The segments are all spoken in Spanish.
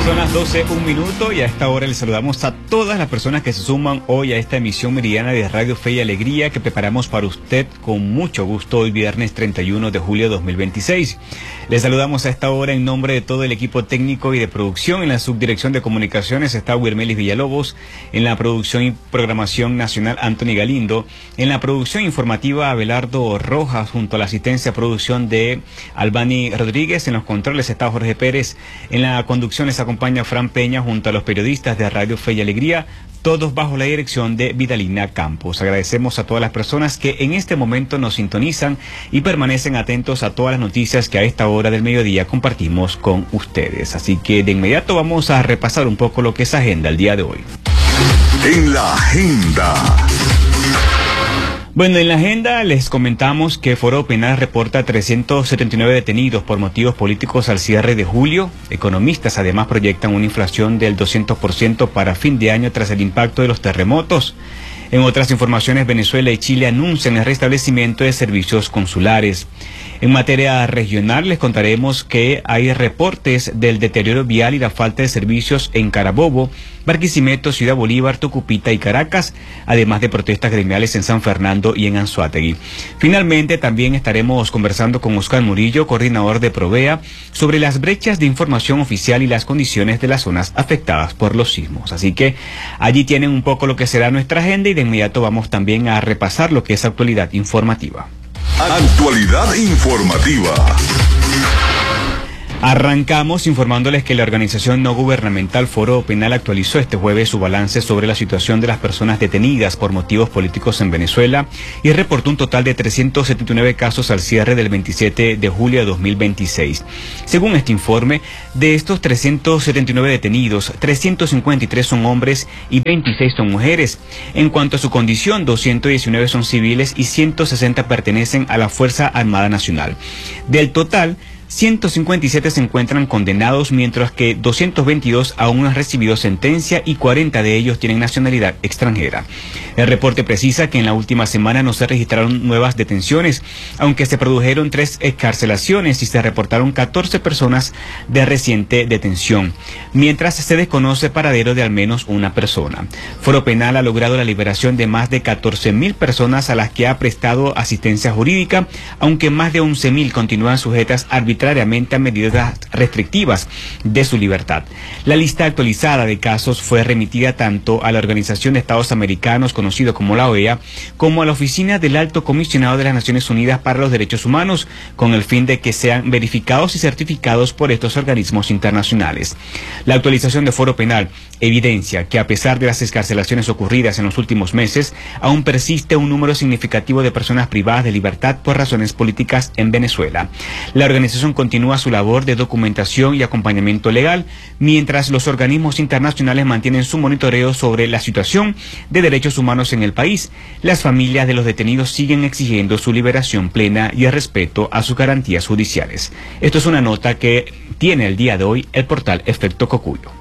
Son las 12, 1 minuto, y a esta hora les saludamos a todas las personas que se suman hoy a esta emisión meridiana de Radio Fe y Alegría que preparamos para usted con mucho gusto hoy viernes 31 de julio de 2026. Les saludamos a esta hora en nombre de todo el equipo técnico y de producción. En la subdirección de comunicaciones está Wirmelis Villalobos, en la producción y programación nacional Anthony Galindo, en la producción informativa Abelardo Rojas, junto a la asistencia a producción de Albani Rodríguez. En los controles está Jorge Pérez, en la conducción les acompaña Fran Peña junto a los periodistas de Radio Fe y Alegría, todos bajo la dirección de Vidalina Campos. Agradecemos a todas las personas que en este momento nos sintonizan y permanecen atentos a todas las noticias que a esta hora del mediodía compartimos con ustedes. Así que de inmediato vamos a repasar un poco lo que es agenda el día de hoy. En la agenda. Bueno, en la agenda les comentamos que Foro Penal reporta 379 detenidos por motivos políticos al cierre de julio. Economistas además proyectan una inflación del 200% para fin de año tras el impacto de los terremotos. En otras informaciones, Venezuela y Chile anuncian el restablecimiento de servicios consulares. En materia regional, les contaremos que hay reportes del deterioro vial y la falta de servicios en Carabobo, Barquisimeto, Ciudad Bolívar, Tucupita y Caracas, además de protestas gremiales en San Fernando y en Anzoátegui. Finalmente, también estaremos conversando con Oscar Murillo, coordinador de Provea, sobre las brechas de información oficial y las condiciones de las zonas afectadas por los sismos. Así que allí tienen un poco lo que será nuestra agenda y de inmediato vamos también a repasar lo que es actualidad informativa. Actualidad informativa. Arrancamos informándoles que la organización no gubernamental Foro Penal actualizó este jueves su balance sobre la situación de las personas detenidas por motivos políticos en Venezuela y reportó un total de 379 casos al cierre del 27 de julio de 2026. Según este informe, de estos 379 detenidos, 353 son hombres y 26 son mujeres. En cuanto a su condición, 219 son civiles y 160 pertenecen a la Fuerza Armada Nacional. Del total, 157 se encuentran condenados, mientras que 222 aún no han recibido sentencia y 40 de ellos tienen nacionalidad extranjera. El reporte precisa que en la última semana no se registraron nuevas detenciones, aunque se produjeron 3 excarcelaciones y se reportaron 14 personas de reciente detención, mientras se desconoce paradero de al menos una persona. Foro Penal ha logrado la liberación de más de 14.000 personas a las que ha prestado asistencia jurídica, aunque más de 11.000 continúan sujetas arbitrariamente a medidas restrictivas de su libertad. La lista actualizada de casos fue remitida tanto a la Organización de Estados Americanos, conocido como la OEA, como a la Oficina del Alto Comisionado de las Naciones Unidas para los Derechos Humanos, con el fin de que sean verificados y certificados por estos organismos internacionales. La actualización de Foro Penal evidencia que a pesar de las excarcelaciones ocurridas en los últimos meses, aún persiste un número significativo de personas privadas de libertad por razones políticas en Venezuela. La organización continúa su labor de documentación y acompañamiento legal, mientras los organismos internacionales mantienen su monitoreo sobre la situación de derechos humanos en el país. Las familias de los detenidos siguen exigiendo su liberación plena y el respeto a sus garantías judiciales. Esto es una nota que tiene el día de hoy el portal Efecto Cocuyo.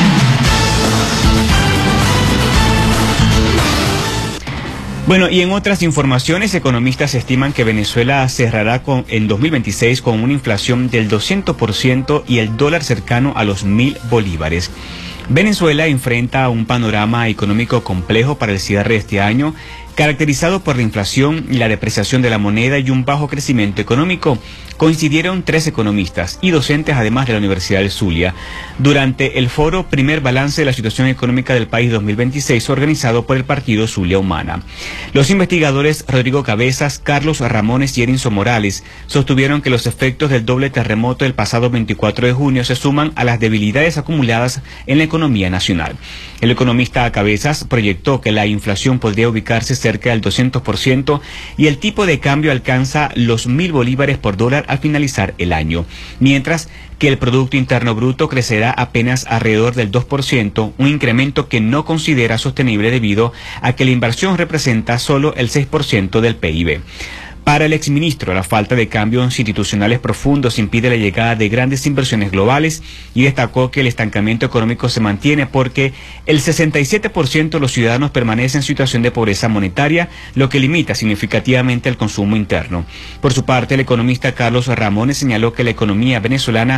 Bueno, y en otras informaciones, economistas estiman que Venezuela cerrará en 2026 con una inflación del 200% y el dólar cercano a los 1.000 bolívares. Venezuela enfrenta un panorama económico complejo para el cierre de este año, caracterizado por la inflación y la depreciación de la moneda y un bajo crecimiento económico. Coincidieron 3 economistas y docentes, además de la Universidad del Zulia, durante el foro Primer Balance de la Situación Económica del País 2026, organizado por el partido Zulia Humana. Los investigadores Rodrigo Cabezas, Carlos Ramones y Erinzo Morales sostuvieron que los efectos del doble terremoto del pasado 24 de junio se suman a las debilidades acumuladas en la economía nacional. El economista Cabezas proyectó que la inflación podría ubicarse cerca del 200% y el tipo de cambio alcanza los 1.000 bolívares por dólar al finalizar el año, mientras que el Producto Interno Bruto crecerá apenas alrededor del 2%, un incremento que no considera sostenible debido a que la inversión representa solo el 6% del PIB. Para el exministro, la falta de cambios institucionales profundos impide la llegada de grandes inversiones globales y destacó que el estancamiento económico se mantiene porque el 67% de los ciudadanos permanece en situación de pobreza monetaria, lo que limita significativamente el consumo interno. Por su parte, el economista Carlos Ramones señaló que la economía venezolana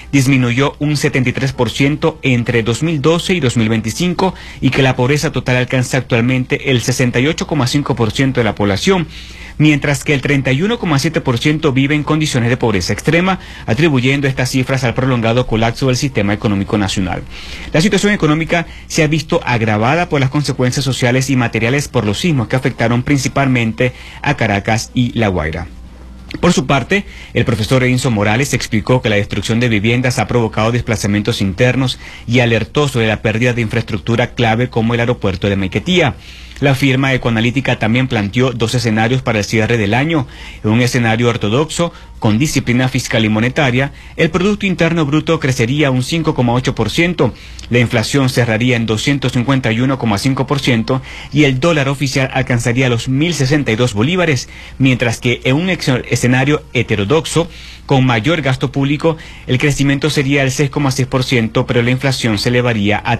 disminuyó un 73% entre 2012 y 2025 y que la pobreza total alcanza actualmente el 68,5% de la población, mientras que el 31,7% vive en condiciones de pobreza extrema, atribuyendo estas cifras al prolongado colapso del sistema económico nacional. La situación económica se ha visto agravada por las consecuencias sociales y materiales por los sismos que afectaron principalmente a Caracas y La Guaira. Por su parte, el profesor Enzo Morales explicó que la destrucción de viviendas ha provocado desplazamientos internos y alertó sobre la pérdida de infraestructura clave como el aeropuerto de Maiquetía. La firma ecoanalítica también planteó 2 escenarios para el cierre del año. En un escenario ortodoxo, con disciplina fiscal y monetaria, el Producto Interno Bruto crecería un 5,8%, la inflación cerraría en 251,5% y el dólar oficial alcanzaría los 1.062 bolívares, mientras que en un escenario heterodoxo, con mayor gasto público, el crecimiento sería del 6,6%, pero la inflación se elevaría a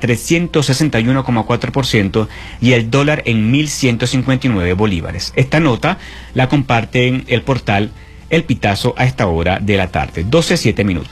361,4% y el dólar en 1.159 bolívares. Esta nota la comparte en el portal El Pitazo a esta hora de la tarde, 12:07.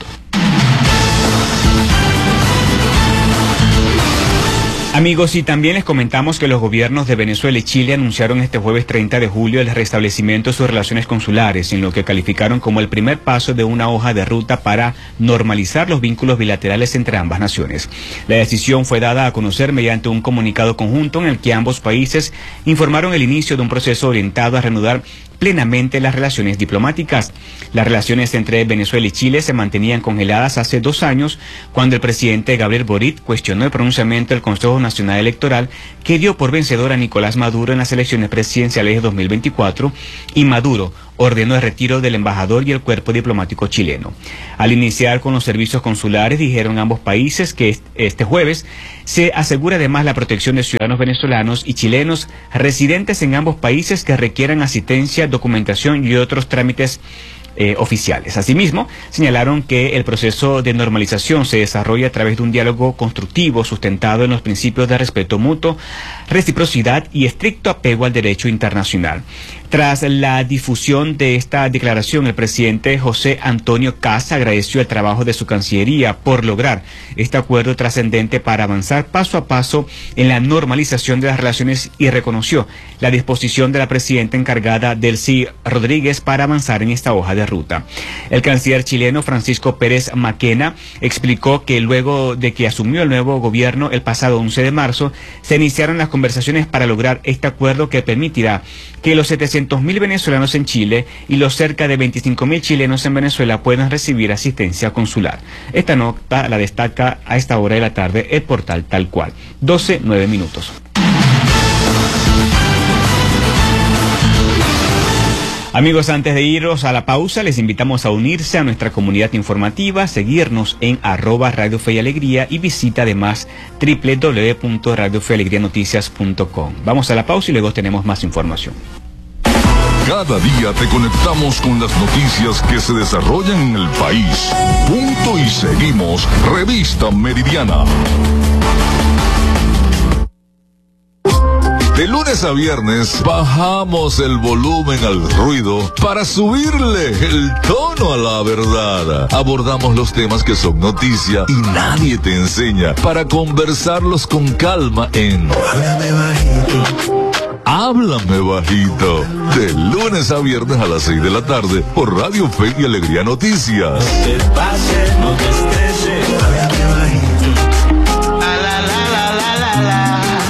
Amigos, y también les comentamos que los gobiernos de Venezuela y Chile anunciaron este jueves 30 de julio el restablecimiento de sus relaciones consulares, en lo que calificaron como el primer paso de una hoja de ruta para normalizar los vínculos bilaterales entre ambas naciones. La decisión fue dada a conocer mediante un comunicado conjunto en el que ambos países informaron el inicio de un proceso orientado a reanudar plenamente las relaciones diplomáticas. Las relaciones entre Venezuela y Chile se mantenían congeladas hace 2 años, cuando el presidente Gabriel Boric cuestionó el pronunciamiento del Consejo Nacional Electoral que dio por vencedor a Nicolás Maduro en las elecciones presidenciales de 2024, y Maduro ordenó el retiro del embajador y el cuerpo diplomático chileno. Al iniciar con los servicios consulares, dijeron ambos países que este jueves se asegura además la protección de ciudadanos venezolanos y chilenos residentes en ambos países que requieran asistencia, documentación y otros trámites oficiales. Asimismo, señalaron que el proceso de normalización se desarrolla a través de un diálogo constructivo sustentado en los principios de respeto mutuo, reciprocidad y estricto apego al derecho internacional. Tras la difusión de esta declaración, el presidente José Antonio Kast agradeció el trabajo de su Cancillería por lograr este acuerdo trascendente para avanzar paso a paso en la normalización de las relaciones y reconoció la disposición de la presidenta encargada, Delcy Rodríguez, para avanzar en esta hoja de ruta. El canciller chileno Francisco Pérez Maquena explicó que luego de que asumió el nuevo gobierno el pasado 11 de marzo, se iniciaron las conversaciones para lograr este acuerdo que permitirá que los 700.000 venezolanos en Chile y los cerca de 25.000 chilenos en Venezuela puedan recibir asistencia consular. Esta nota la destaca a esta hora de la tarde el portal Tal Cual. 12:09. Amigos, antes de irnos a la pausa, les invitamos a unirse a nuestra comunidad informativa, seguirnos en @Radio Fe y Alegría y visita además www.radiofealegrianoticias.com. Vamos a la pausa y luego tenemos más información. Cada día te conectamos con las noticias que se desarrollan en el país. Punto y seguimos. Revista Meridiana. De lunes a viernes bajamos el volumen al ruido para subirle el tono a la verdad. Abordamos los temas que son noticia y nadie te enseña para conversarlos con calma en Háblame Bajito. Háblame Bajito. De lunes a viernes a las 6 de la tarde por Radio Fe y Alegría Noticias. No te pases, no te estreses. Háblame Bajito. La la la la la la.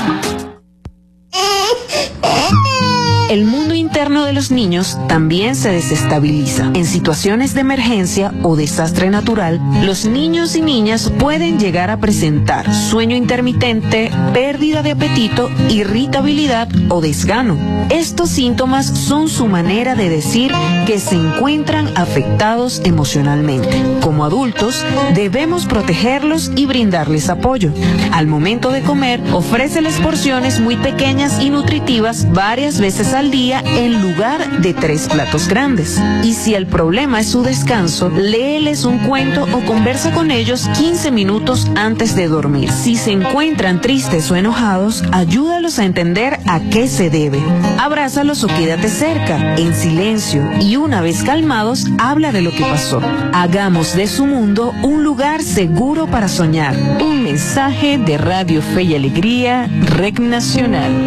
El mundo interno de los niños también se desestabiliza. En situaciones de emergencia o desastre natural, los niños y niñas pueden llegar a presentar sueño intermitente, pérdida de apetito, irritabilidad o desgano. Estos síntomas son su manera de decir que se encuentran afectados emocionalmente. Como adultos, debemos protegerlos y brindarles apoyo. Al momento de comer, ofréceles porciones muy pequeñas y nutritivas varias veces al día en lugar disfrutar de 3 platos grandes. Y si el problema es su descanso, léeles un cuento o conversa con ellos 15 minutos antes de dormir. Si se encuentran tristes o enojados, ayúdalos a entender a qué se debe. Abrázalos o quédate cerca, en silencio, y una vez calmados, habla de lo que pasó. Hagamos de su mundo un lugar seguro para soñar. Un mensaje de Radio Fe y Alegría, REC Nacional.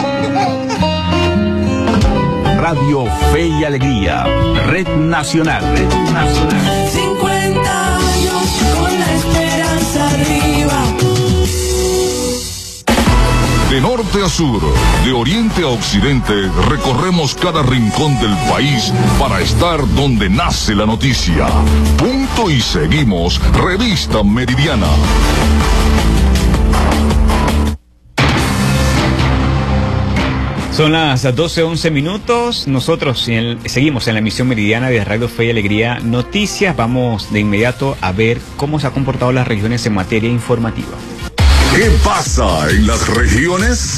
Radio Fe y Alegría, Red Nacional. Red Nacional. 50 años con la esperanza arriba. De norte a sur, de oriente a occidente, recorremos cada rincón del país para estar donde nace la noticia. Punto y seguimos, Revista Meridiana. Son las 12:11 minutos. Nosotros seguimos en la emisión meridiana de Radio Fe y Alegría Noticias. Vamos de inmediato a ver cómo se han comportado las regiones en materia informativa. ¿Qué pasa en las regiones?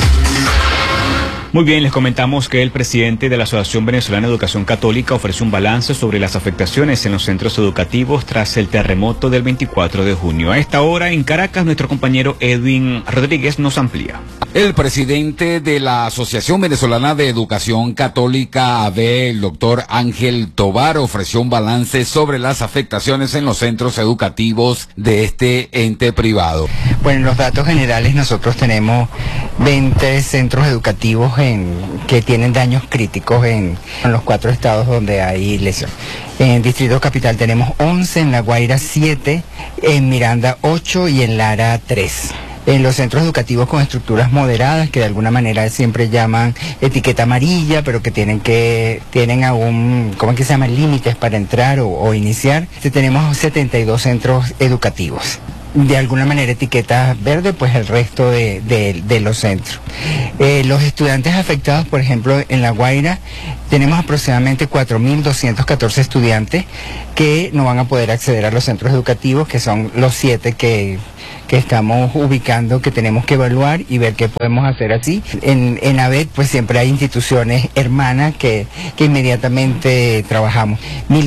Muy bien, les comentamos que el presidente de la Asociación Venezolana de Educación Católica ofreció un balance sobre las afectaciones en los centros educativos tras el terremoto del 24 de junio. A esta hora, en Caracas, nuestro compañero Edwin Rodríguez nos amplía. El presidente de la Asociación Venezolana de Educación Católica, AVE, el doctor Ángel Tobar, ofreció un balance sobre las afectaciones en los centros educativos de este ente privado. Bueno, en los datos generales nosotros tenemos 20 centros educativos que tienen daños críticos en los 4 estados donde hay lesión. En Distrito Capital tenemos 11, en La Guaira 7, en Miranda 8 y en Lara 3. En los centros educativos con estructuras moderadas, que de alguna manera siempre llaman etiqueta amarilla, pero que tienen aún, ¿cómo es que se llama?, límites para entrar o iniciar. Tenemos 72 centros educativos. De alguna manera etiqueta verde, pues el resto de los centros. Los estudiantes afectados, por ejemplo, en La Guaira, tenemos aproximadamente 4.214 estudiantes que no van a poder acceder a los centros educativos, que son los 7 que estamos ubicando, que tenemos que evaluar y ver qué podemos hacer así. En AVET pues siempre hay instituciones hermanas que inmediatamente trabajamos.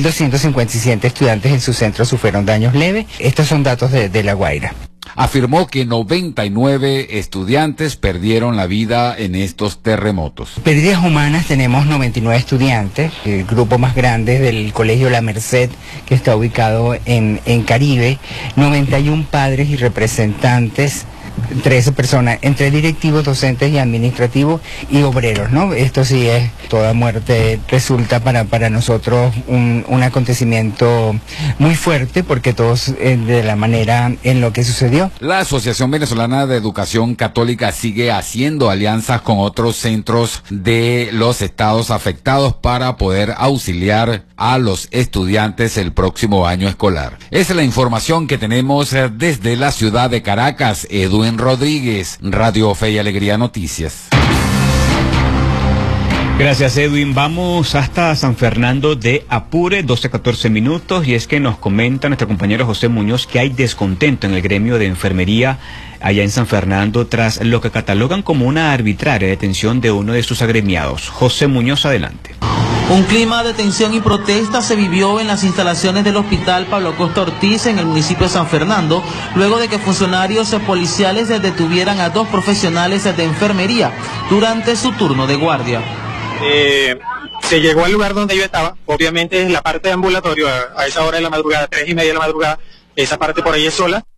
1.257 estudiantes en su centro sufrieron daños leves. Estos son datos de La Guaira. Afirmó que 99 estudiantes perdieron la vida en estos terremotos. Pérdidas humanas tenemos 99 estudiantes, el grupo más grande es del Colegio La Merced, que está ubicado en Caribe, 91 padres y representantes, 13 personas, entre directivos, docentes y administrativos y obreros, ¿no? Esto sí es, toda muerte resulta para nosotros un acontecimiento muy fuerte, porque todos de la manera en lo que sucedió. La Asociación Venezolana de Educación Católica sigue haciendo alianzas con otros centros de los estados afectados para poder auxiliar a los estudiantes el próximo año escolar. Esa es la información que tenemos desde la ciudad de Caracas. Edwin Rodríguez, Radio Fe y Alegría Noticias. Gracias, Edwin. Vamos hasta San Fernando de Apure, 12:14 minutos, y es que nos comenta nuestro compañero José Muñoz que hay descontento en el gremio de enfermería allá en San Fernando tras lo que catalogan como una arbitraria detención de uno de sus agremiados. José Muñoz, adelante. Un clima de tensión y protesta se vivió en las instalaciones del Hospital Pablo Costa Ortiz en el municipio de San Fernando, luego de que funcionarios policiales detuvieran a 2 profesionales de enfermería durante su turno de guardia. Se llegó al lugar donde yo estaba, obviamente es la parte de ambulatorio, a esa hora de la madrugada, 3:30 de la madrugada, esa parte por ahí es sola.